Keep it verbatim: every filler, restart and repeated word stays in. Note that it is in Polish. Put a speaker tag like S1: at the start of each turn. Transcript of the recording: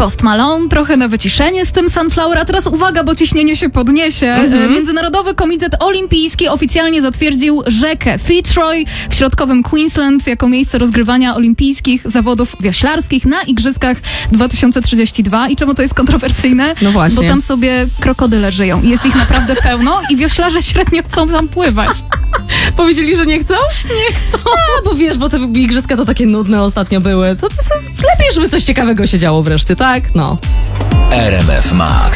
S1: Post Malone, trochę na wyciszenie z tym Sunflower, a teraz uwaga, bo ciśnienie się podniesie. Mhm. Międzynarodowy Komitet Olimpijski oficjalnie zatwierdził rzekę Fitzroy w środkowym Queensland jako miejsce rozgrywania olimpijskich zawodów wioślarskich na Igrzyskach dwa tysiące trzydzieści dwa. I czemu to jest kontrowersyjne?
S2: No właśnie.
S1: Bo tam sobie krokodyle żyją i jest ich naprawdę pełno i wioślarze średnio chcą tam pływać.
S2: Powiedzieli, że nie chcą?
S1: Nie chcą.
S2: A, bo wiesz, bo te igrzyska to takie nudne ostatnio były. To, to, lepiej, żeby coś ciekawego się działo wreszcie, tak? No.
S3: R M F Max.